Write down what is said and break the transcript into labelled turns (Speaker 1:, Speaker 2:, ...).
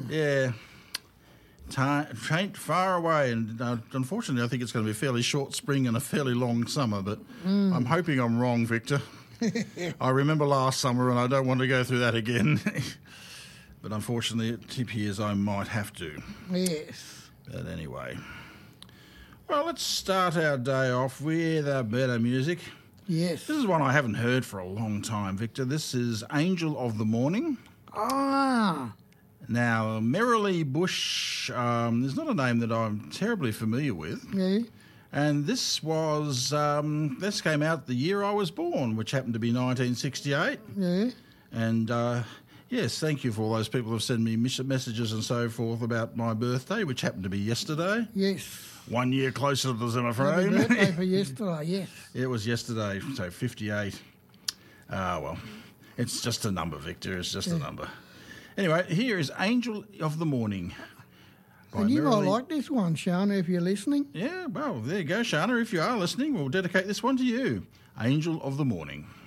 Speaker 1: Yeah. Ain't far away, and unfortunately I think it's going to be a fairly short spring and a fairly long summer, but I'm hoping I'm wrong, Victor. I remember last summer and I don't want to go through that again. But unfortunately it appears I might have to.
Speaker 2: Yes.
Speaker 1: But anyway. Well, let's start our day off with a bit of music.
Speaker 2: Yes.
Speaker 1: This is one I haven't heard for a long time, Victor. This is Angel of the Morning.
Speaker 2: Ah.
Speaker 1: Now, Merrily Bush is not a name that I'm terribly familiar with.
Speaker 2: Yeah.
Speaker 1: And this came out the year I was born, which happened to be 1968.
Speaker 2: Yeah.
Speaker 1: And, yes, thank you for all those people who have sent me messages and so forth about my birthday, which happened to be yesterday.
Speaker 2: Yes.
Speaker 1: 1 year closer to the Zimmer
Speaker 2: Happy
Speaker 1: frame.
Speaker 2: birthday for yesterday, yes.
Speaker 1: It was yesterday, so 58. Well, it's just a number, Victor. It's just a number. Anyway, here is Angel of the Morning.
Speaker 2: And you might like this one, Shana, if you're listening.
Speaker 1: Yeah, well, there you go, Shana. If you are listening, we'll dedicate this one to you. Angel of the Morning.